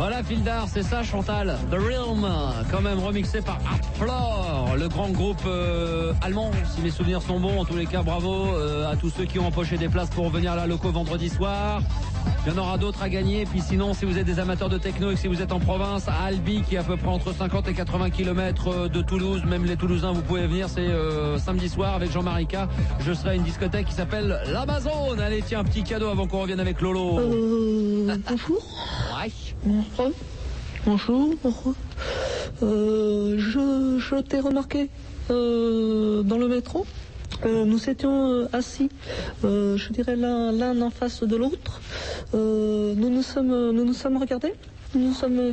Voilà, fil d'art, c'est ça, Chantal. The Realm, quand même remixé par Artfloor, le grand groupe allemand, si mes souvenirs sont bons. En tous les cas, bravo à tous ceux qui ont empoché des places pour venir à la Loco vendredi soir. Il y en aura d'autres à gagner. Puis sinon, si vous êtes des amateurs de techno et que si vous êtes en province, à Albi, qui est à peu près entre 50 et 80 km de Toulouse, même les Toulousains, vous pouvez venir. C'est samedi soir avec Jean-Marie K. Je serai à une discothèque qui s'appelle l'Amazon. Allez, tiens, un petit cadeau avant qu'on revienne avec Lolo. Bonjour. Ouais. Bonjour. Je t'ai remarqué dans le métro. Nous étions assis, je dirais l'un en face de l'autre. Nous nous sommes regardés. Nous nous sommes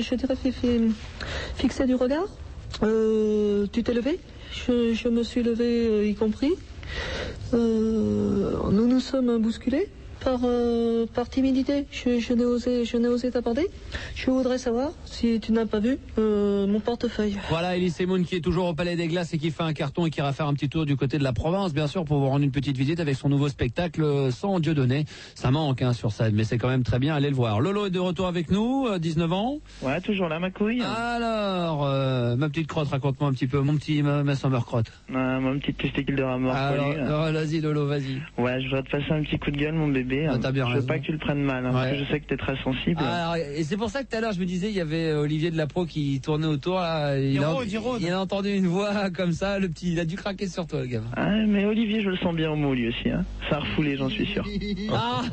fixés du regard. Tu t'es levé. Je me suis levé y compris. Nous nous sommes bousculés. Par timidité, je n'ai osé t'aborder. Je voudrais savoir si tu n'as pas vu mon portefeuille. Voilà, Elie Semoun qui est toujours au Palais des Glaces et qui fait un carton et qui ira faire un petit tour du côté de la province, bien sûr, pour vous rendre une petite visite avec son nouveau spectacle Sans Dieudonné. Ça manque sur scène, mais c'est quand même très bien, allez le voir. Lolo est de retour avec nous, 19 ans. Ouais, toujours là, ma couille. Alors, ma petite crotte, raconte-moi un petit peu, ma summer crotte. Mon petit testicule de ramor. Alors, vas-y Lolo, vas-y. Ouais, je voudrais te passer un petit coup de gueule, mon bébé. T'as bien je raison. veux pas que tu le prennes mal, parce que je sais que t'es très sensible. Alors, et c'est pour ça que tout à l'heure je me disais, il y avait Olivier de la Pro qui tournait autour là. Il a entendu une voix comme ça, le petit, il a dû craquer sur toi, le gamin. Ah, mais Olivier, je le sens bien au mot lui aussi. Ça a refoulé, j'en suis sûr. Ah.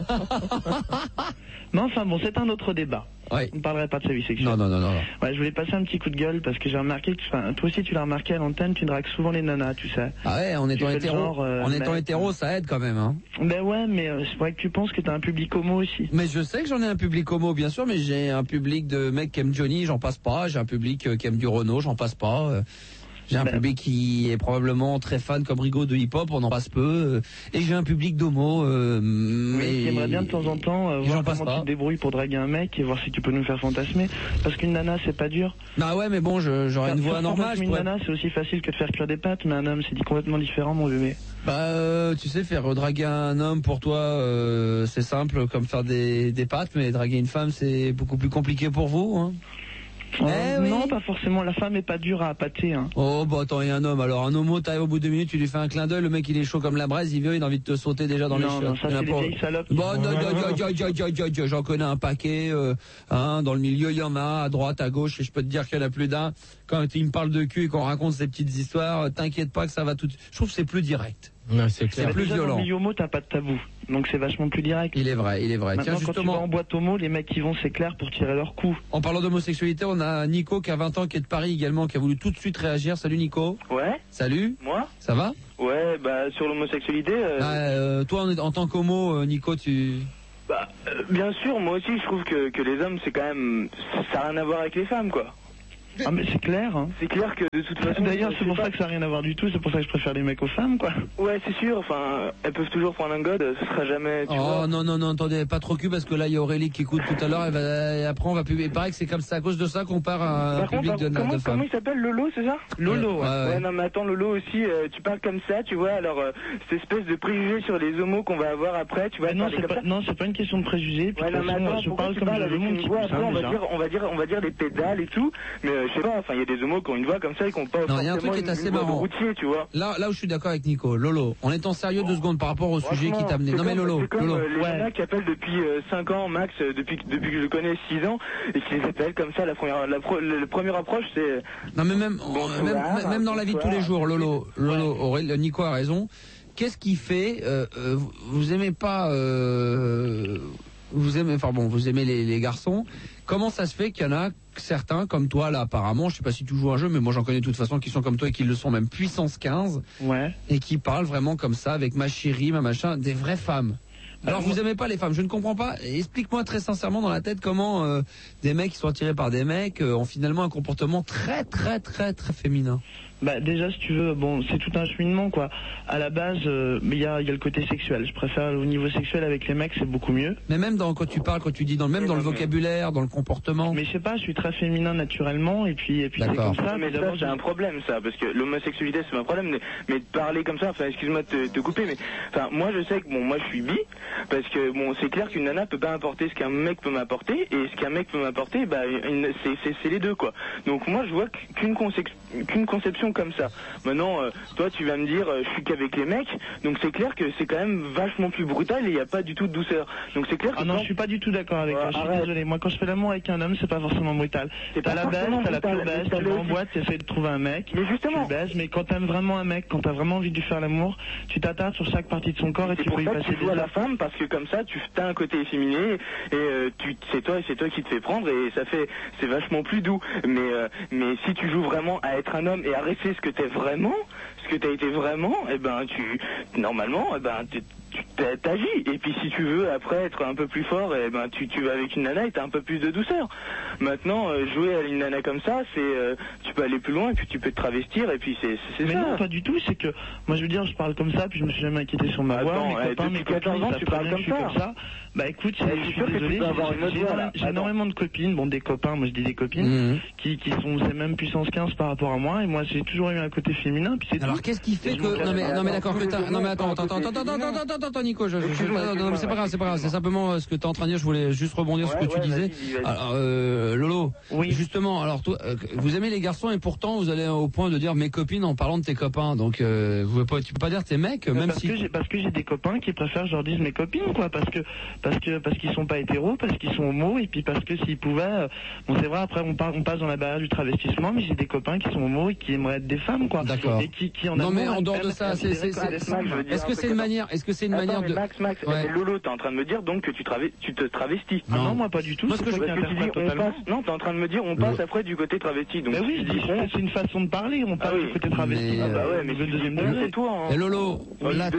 Non, enfin bon, c'est un autre débat. Ouais. On ne parlerait pas de sa vie sexuelle. Non. Ouais, je voulais passer un petit coup de gueule parce que j'ai remarqué que, toi aussi tu l'as remarqué à l'antenne, tu dragues souvent les nanas, tu sais. Ah ouais, en étant hétéro, ça aide quand même, hein. Ben ouais, mais c'est vrai que tu penses que t'as un public homo aussi. Mais je sais que j'en ai un public homo, bien sûr, mais j'ai un public de mecs qui aiment Johnny, j'en passe pas. J'ai un public qui aime du Renault, j'en passe pas. J'ai un public qui est probablement très fan comme Rigaud de hip-hop, on en passe peu. Et j'ai un public d'homo, mais... J'aimerais bien de temps en temps voir comment tu te débrouilles pour draguer un mec et voir si tu peux nous faire fantasmer. Parce qu'une nana, c'est pas dur. Bah ouais, mais bon, j'aurais une voix normale. Une nana, c'est aussi facile que de faire cuire des pâtes, mais un homme, c'est complètement différent, mon bébé. Bah, tu sais, faire draguer un homme, pour toi, c'est simple, comme faire des pâtes, mais draguer une femme, c'est beaucoup plus compliqué pour vous, hein. Non, pas forcément. La femme est pas dure à appâter. Oh, bah attends, il y a un homme. Alors, un homo, t'arrives au bout de 2 minutes, tu lui fais un clin d'œil, le mec il est chaud comme la braise, il a envie de te sauter déjà dans les chiottes. Non, ça c'est des vieilles salopes. Bon, j'en connais un paquet, dans le milieu, il y en a, à droite, à gauche, et je peux te dire qu'il y en a plus d'un. Quand il me parle de cul et qu'on raconte ces petites histoires, t'inquiète pas que ça va tout... Je trouve que c'est plus direct. Ouais, c'est clair. C'est plus violent. Dans le milieu homo, t'as pas de tabou. Donc c'est vachement plus direct. Il est vrai. Maintenant, Tiens, justement, quand tu vas en boîte homo, les mecs qui vont, c'est clair, pour tirer leur coup. En parlant d'homosexualité, on a Nico qui a 20 ans, qui est de Paris également, qui a voulu tout de suite réagir. Salut Nico. Ouais. Salut. Moi. Ça va? Ouais, bah sur l'homosexualité. Toi, en tant qu'homo, Nico, tu... Bah, bien sûr, moi aussi, je trouve que les hommes, c'est quand même, ça n'a rien à voir avec les femmes, quoi. Ah mais c'est clair. C'est clair que de toute façon... D'ailleurs c'est pour ça que ça n'a rien à voir du tout, c'est pour ça que je préfère les mecs aux femmes quoi. Ouais c'est sûr, enfin elles peuvent toujours prendre un god, ce sera jamais... Tu vois. Non, attendez, pas trop cul parce que là il y a Aurélie qui écoute tout à l'heure et après on va publier. Il paraît que c'est comme ça, à cause de ça qu'on part à un public de femmes. Comment il s'appelle, Lolo, c'est ça? Lolo, ouais. Non mais attends, Lolo aussi, tu parles comme ça, tu vois, alors cette espèce de préjugé sur les homos qu'on va avoir après, tu vois... Non c'est pas une question de préjugé, ouais, non mais attends, je parle comme le monde qui pousse, on va dire les pédales et tout, mais je sais pas, enfin il y a des qui ont une voix comme ça et qui ont pas il y a un truc qui est assez marrant. Routier, tu vois. Là où je suis d'accord avec Nico, Lolo, en étant sérieux 2 secondes par rapport au sujet qui t'a amené. Non mais Lolo, c'est comme les nanas qui appellent depuis 5 ans max, depuis que je le connais 6 ans et qui s'appellent comme ça, la première approche c'est... Non mais même dans la vie de tous les jours, Lolo, Nico a raison. Qu'est-ce qui fait, vous aimez pas, vous aimez les garçons. Comment ça se fait qu'il y en a certains, comme toi, là, apparemment, je sais pas si tu joues un jeu, mais moi j'en connais de toute façon qui sont comme toi et qui le sont même puissance 15. Ouais. Et qui parlent vraiment comme ça, avec ma chérie, ma machin, des vraies femmes. Alors vous aimez pas les femmes, je ne comprends pas. Explique-moi très sincèrement dans la tête comment des mecs qui sont attirés par des mecs ont finalement un comportement très très très très féminin. Bah déjà si tu veux, bon c'est tout un cheminement quoi. À la base, il y a le côté sexuel. Je préfère au niveau sexuel avec les mecs, c'est beaucoup mieux. Mais même quand tu parles, quand tu dis dans le vocabulaire, dans le comportement. Mais je sais pas, je suis très féminin naturellement et puis c'est comme ça. Mais d'abord j'ai un problème ça, parce que l'homosexualité c'est un problème, mais de parler comme ça, enfin excuse-moi de te couper, mais enfin moi je sais que bon moi je suis bi, parce que bon c'est clair qu'une nana peut pas apporter ce qu'un mec peut m'apporter, et ce qu'un mec peut m'apporter, bah c'est les deux quoi. Donc moi je vois qu'une conception comme ça. Maintenant, toi tu vas me dire, je suis qu'avec les mecs, donc c'est clair que c'est quand même vachement plus brutal et il n'y a pas du tout de douceur. Donc c'est clair que... Ah non, je suis pas du tout d'accord avec toi, je suis désolé. Moi quand je fais l'amour avec un homme, c'est pas forcément brutal. T'as la baisse, t'as la pure baisse, tu vas en boîte, t'essaies de trouver un mec, mais justement, tu baises, mais quand t'aimes vraiment un mec, quand t'as vraiment envie de lui faire l'amour, tu t'attardes sur chaque partie de son corps et tu peux y passer des heures. À la femme, parce que comme ça, tu as un côté efféminé et c'est toi qui te fais prendre et c'est vachement plus doux. Mais si tu joues vraiment à être un homme et à rester ce que t'es vraiment, ce que t'as été vraiment, et ben normalement, tu t'agis. Et puis si tu veux après être un peu plus fort, et ben tu vas avec une nana et t'as un peu plus de douceur. Maintenant, jouer à une nana comme ça, tu peux aller plus loin et puis tu peux te travestir et puis c'est mais ça. Non, pas du tout. C'est que moi je veux dire, je parle comme ça puis je me suis jamais inquiété sur ma voix. Mes copains, mes copines, tu parles comme ça. Bah écoute, je suis désolé. J'ai énormément de copines, bon des copains, moi je dis des copines, qui sont c'est même puissance 15 par rapport à moi et moi j'ai toujours eu un côté féminin. Puis c'est alors qu'est-ce qui fait que non mais d'accord que non mais attends Nico, non mais c'est pas grave, c'est simplement ce que tu es en train de dire, je voulais juste rebondir sur ce que tu disais. Vas-y. Alors Lolo, oui. Justement, alors toi vous aimez les garçons et pourtant vous allez au point de dire mes copines en parlant de tes copains. Donc tu peux pas dire tes mecs même si parce que j'ai des copains qui préfèrent que je leur dise mes copines quoi, parce qu'ils sont pas hétéros, parce qu'ils sont homos et puis parce que s'ils pouvaient bon c'est vrai après on passe dans la barrière du travestissement, mais j'ai des copains qui sont homos et qui aimeraient être des femmes quoi. D'accord. Et qui en non mais en dehors de ça, est-ce que c'est une manière de Max, Lolo, t'es en train de me dire donc que tu te travestis. Ah non, moi pas du tout. Moi, ce que je dis, totalement. Non, t'es en train de me dire on passe après du côté travesti. Donc oui, je dis c'est une façon de parler, on passe du côté travesti. Ah bah ouais, mais le deuxième degré, c'est toi. Lolo, là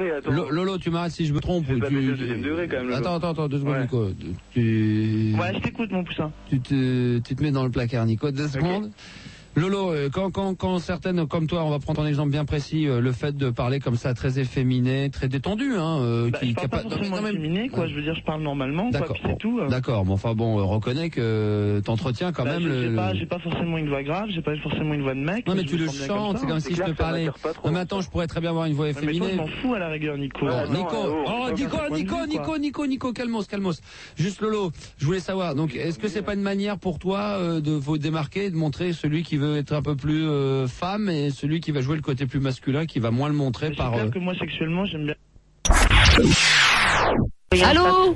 Lolo, tu m'arrêtes si je me trompe. C'est pas le deuxième degré quand même. Attends, 2 secondes Nico. Ouais, je t'écoute mon poussin. Tu te mets dans le placard Nico, 2 secondes. Lolo, quand certaines comme toi, on va prendre un exemple bien précis, le fait de parler comme ça très efféminé, très détendu, je parle pas forcément efféminé, quoi. Je veux dire, je parle normalement, quoi. Puis c'est tout. D'accord. Bon, enfin bon, reconnais que t'entretiens quand même. J'ai pas forcément une voix grave, j'ai pas forcément une voix de mec. Non mais tu le chantes, c'est comme si je te parlais. Non mais attends, je pourrais très bien avoir une voix efféminée. Mais toi, je m'en fous à la rigueur, Nico. Nico, calmos. Juste Lolo, je voulais savoir. Donc, est-ce que c'est pas une manière pour toi de vous démarquer, de montrer celui qui veut être un peu plus femme et celui qui va jouer le côté plus masculin, qui va moins le montrer par... C'est clair que moi sexuellement j'aime bien... Allô?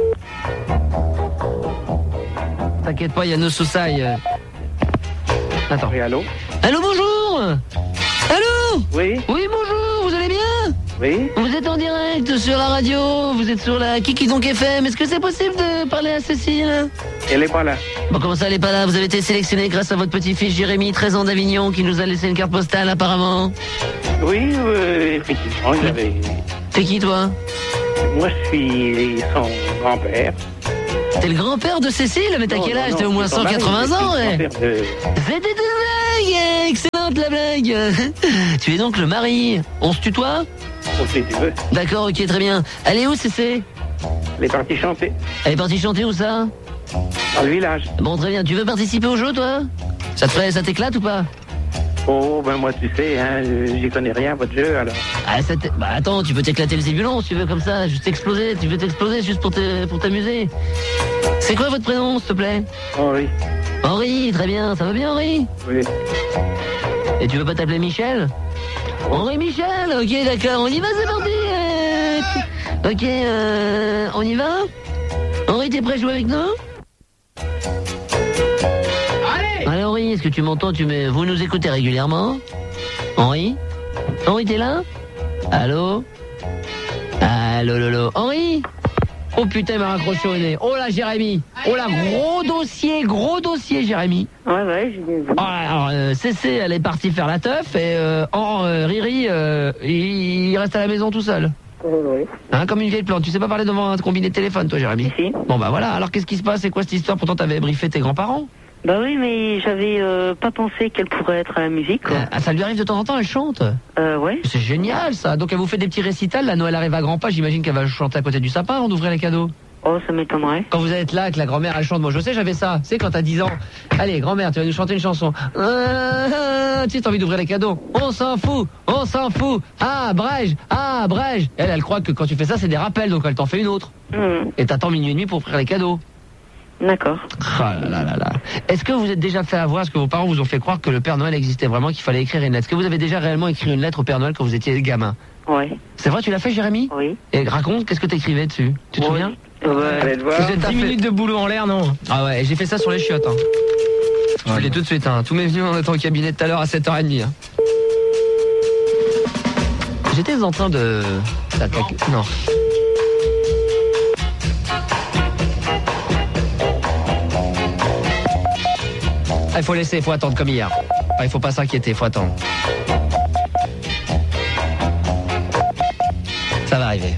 T'inquiète pas, il y a nos soussailles. Attends. Oui, allô? Allô, bonjour? Allô? Oui? Oui, bonjour, vous allez bien? Oui? Vous êtes en direct sur la radio, vous êtes sur la Kiki Donc FM. Est-ce que c'est possible de parler à Cécile? Elle est pas là. Bon, comment ça, elle est pas là? Vous avez été sélectionné grâce à votre petit-fils Jérémy, 13 ans d'Avignon, qui nous a laissé une carte postale apparemment. Oui, effectivement, il avait... T'es qui, toi? Moi, je suis son grand-père. T'es le grand-père de Cécile? Mais t'as quel âge? T'as au moins 180 ans, ouais. C'était une blague! Excellente la blague! Tu es donc le mari. On se tutoie? Ok, tu veux. D'accord, ok, très bien. Elle est où, Cécile? Elle est partie chanter. Elle est partie chanter où ça? Dans le village. Bon, très bien. Tu veux participer au jeu, toi? Ça t'éclate ou pas? Oh, ben moi, tu sais, j'y connais rien, votre jeu, alors. Ah, bah attends, tu peux t'éclater le zébulon, si tu veux, comme ça, juste exploser. Tu veux t'exploser juste pour t'amuser. C'est quoi votre prénom, s'il te plaît? Henri. Henri, très bien. Ça va bien, Henri? Oui. Et tu veux pas t'appeler Michel? Henri Michel, ok, d'accord. On y va, c'est parti. Ok, on y va? Henri, t'es prêt à jouer avec nous? Allez Henri, est-ce que tu m'entends? Vous nous écoutez régulièrement? Henri? Henri, t'es là? Allô? Allô, Lolo? Henri? Oh putain, il m'a raccroché au nez. Oh là, Jérémy. Oh là, gros dossier, Jérémy. Ouais, j'ai vu. Oh, alors, Cécé, elle est partie faire la teuf et Riri, il reste à la maison tout seul. Oui. Hein, comme une vieille plante. Tu sais pas parler devant un combiné de téléphone, toi, Jérémy? Si. Bon, bah voilà. Alors, qu'est-ce qui se passe? C'est quoi cette histoire? Pourtant, t'avais briefé tes grands-parents. Bah oui, mais j'avais pas pensé qu'elle pourrait être à la musique, quoi. Ça lui arrive de temps en temps, elle chante? Ouais. C'est génial, ça. Donc elle vous fait des petits récitals, la Noël arrive à grands pas, j'imagine qu'elle va chanter à côté du sapin avant d'ouvrir les cadeaux. Oh, ça m'étonnerait. Quand vous êtes là, que la grand-mère elle chante, moi je sais, j'avais ça. Tu sais, quand t'as 10 ans, allez, grand-mère, tu vas nous chanter une chanson. Tu sais, t'as envie d'ouvrir les cadeaux. On s'en fout, on s'en fout. Ah, Brège, ah, Brège. Elle croit que quand tu fais ça, c'est des rappels, donc elle t'en fait une autre. Et t'attends minuit et demi pour ouvrir les cadeaux. D'accord. Ah là là là. Est-ce que vous êtes déjà fait avoir, est-ce que vos parents vous ont fait croire que le Père Noël existait vraiment, qu'il fallait écrire une lettre? Est-ce que vous avez déjà réellement écrit une lettre au Père Noël quand vous étiez gamin? Ouais. C'est vrai, tu l'as fait, Jérémy? Oui. Et raconte, qu'est-ce que t'écrivais dessus? Tu te souviens? Ouais. Vous êtes 10 minutes de boulot en l'air, non? Ah ouais, j'ai fait ça sur les chiottes. Hein. Je fais tout de suite. Hein. Tous mes venus en étant au cabinet tout à l'heure à 7h30. Hein. J'étais en train de... Non. Ah, il faut laisser, il faut attendre comme hier. Ah, il faut pas s'inquiéter, il faut attendre. Ça va arriver.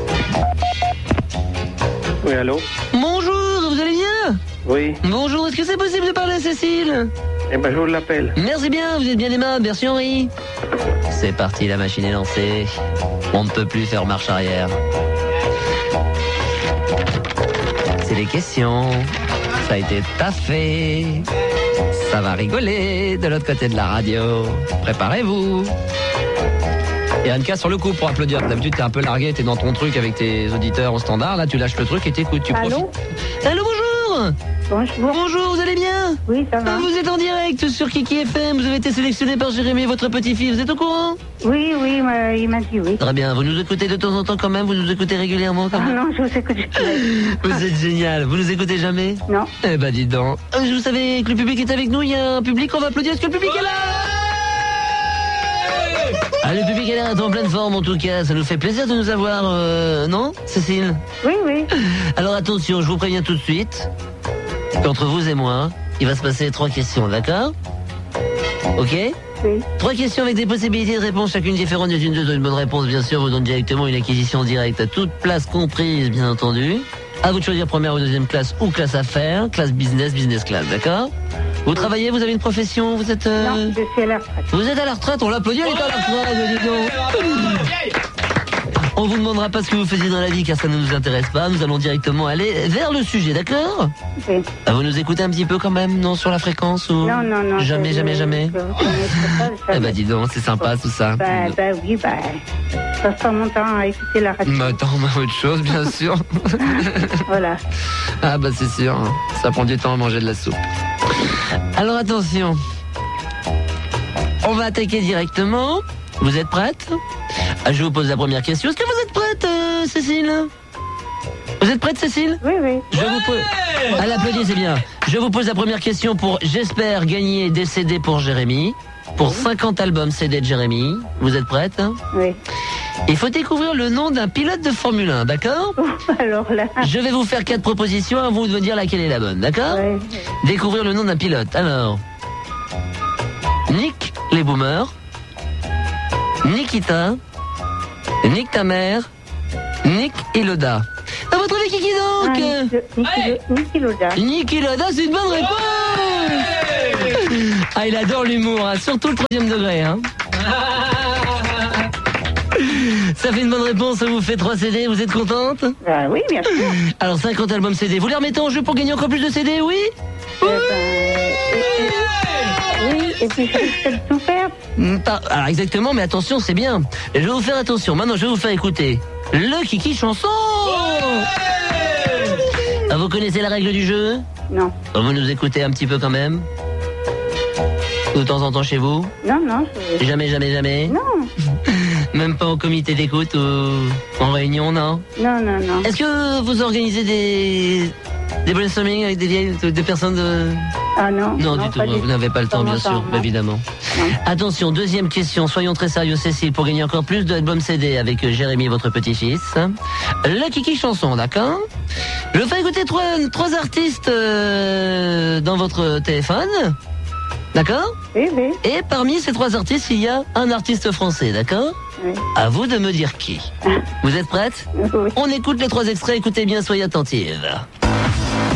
Oui, allô? Bonjour, vous allez bien? Oui. Bonjour, est-ce que c'est possible de parler à Cécile? Eh ben, je vous l'appelle. Merci bien, vous êtes bien aimable, merci Henri. C'est parti, la machine est lancée. On ne peut plus faire marche arrière. C'est les questions. Ça a été taffé. Ça va rigoler de l'autre côté de la radio. Préparez-vous. Et Anka sur le coup pour applaudir. D'habitude t'es un peu largué, t'es dans ton truc avec tes auditeurs au standard. Là tu lâches le truc et t'écoutes. Allô? Allô, bonjour. Bonjour. Bonjour, vous allez bien? Oui, ça va. Vous êtes en direct sur Kiki FM. Vous avez été sélectionné par Jérémy, votre petit-fils. Vous êtes au courant? Oui, il m'a dit oui. Très bien. Vous nous écoutez de temps en temps quand même? Vous nous écoutez régulièrement quand même? Non, je vous écoute jamais. Vous êtes génial. Vous nous écoutez jamais? Non. Eh ben dis donc. Vous savez que le public est avec nous. Il y a un public. On va applaudir. Est-ce que le public est là? Ah, le public a l'air d'être en pleine forme en tout cas. Ça nous fait plaisir de nous avoir, non, Cécile? Oui, oui. Alors attention, je vous préviens tout de suite qu'entre vous et moi, il va se passer 3 questions, d'accord? Ok? Oui. 3 questions avec des possibilités de réponse, chacune différente. Une bonne réponse, bien sûr, vous donne directement une acquisition directe à toute place comprise, bien entendu. À vous de choisir première ou deuxième classe ou classe affaires, classe business, business class, d'accord? Vous travaillez, vous avez une profession, vous êtes... Non, je suis à la retraite. Vous êtes à la retraite, on l'applaudit, elle est à la retraite, dis donc. On vous demandera pas ce que vous faisiez dans la vie car ça ne nous intéresse pas. Nous allons directement aller vers le sujet, d'accord? Oui. Vous nous écoutez un petit peu quand même, non, sur la fréquence ou... Non. Jamais. Eh ben dis donc, c'est sympa tout ça. Oui, je passe pas mon temps à écouter la radio. Attends, autre chose, bien sûr. Voilà. Ah bah c'est sûr, hein. Ça prend du temps à manger de la soupe. Alors attention, on va attaquer directement. Vous êtes prête? Je vous pose la première question. Est-ce que vous êtes prête, Cécile? Vous êtes prête, Cécile? Oui. Je vous pose... Elle applaudit, c'est bien. Je vous pose la première question pour, j'espère, gagner des CD pour Jérémy. Pour 50 albums CD de Jérémy. Vous êtes prête? Oui. Il faut découvrir le nom d'un pilote de Formule 1, d'accord? Alors là... Je vais vous faire 4 propositions, à vous de me dire laquelle est la bonne, d'accord? Oui. Découvrir le nom d'un pilote. Alors, Nick les Boomers, Nikita, Nick ta mère, Nick et Loda. À votre avis, qui donc? Niki Loda. Niki Loda, c'est une bonne réponse. Ah, il adore l'humour, hein, surtout le 3e degré. Hein. Ça fait une bonne réponse, ça vous fait 3 CD, vous êtes contente? Oui, bien sûr. Alors 50 albums CD, vous les remettez en jeu pour gagner encore plus de CD, oui? Oui, et puis je risque de tout faire. Alors exactement, mais attention, c'est bien. Je vais vous faire attention, maintenant je vais vous faire écouter le Kiki chanson. Vous connaissez la règle du jeu? Non. Vous nous écoutez un petit peu quand même? De temps en temps chez vous? Non. Jamais? Non. Même pas au comité d'écoute ou en réunion, non? Non. Est-ce que vous organisez des brainstorming avec des personnes de... Ah non. Non, du tout, vous n'avez pas le temps, bien sûr, évidemment. Non. Attention, deuxième question, soyons très sérieux, Cécile, pour gagner encore plus d'albums CD avec Jérémy, votre petit-fils. Le Kiki chanson, d'accord? Je vais faire écouter trois artistes dans votre téléphone. D'accord? Oui. Et parmi ces 3 artistes, il y a un artiste français, d'accord? Oui. À vous de me dire qui. Vous êtes prête? Oui. On écoute les 3 extraits, écoutez bien, soyez attentives.